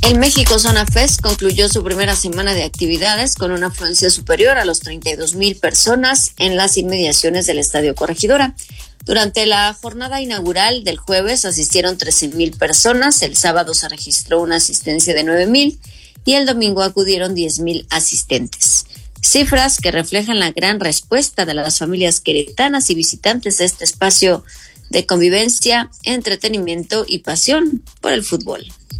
El México Zona Fest concluyó su primera semana de actividades con una afluencia superior a los 32,000 personas en las inmediaciones del Estadio Corregidora. Durante la jornada inaugural del jueves asistieron 13,000 personas, el sábado se registró una asistencia de 9,000 y el domingo acudieron 10,000 asistentes. Cifras que reflejan la gran respuesta de las familias queretanas y visitantes a este espacio de convivencia, entretenimiento y pasión por el fútbol.